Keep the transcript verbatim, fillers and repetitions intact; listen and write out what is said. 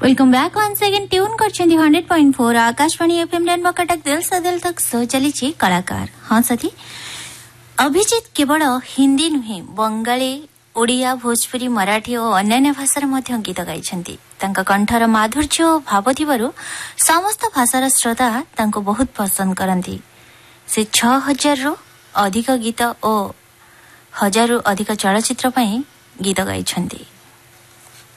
Welcome back one second tune करछंदी hundred point four Akashvani FM rainbow Cuttack दिल से दिल तक सो चली कलाकार। हाँ सती अभिजीत केवल हिंदी नुहे बंगाली ओडिया भोजपुरी मराठी और अन्य भाषार मध्य गीत गाइछंती। तांका कंठर माधुर्य और भाव थिबारु समस्त भाषार श्रोता तांको बहुत पसंद करंती। से छह हजार रु अधिक गीत और हजार रु अधिक चलचित्र पई गीत गाइछंती।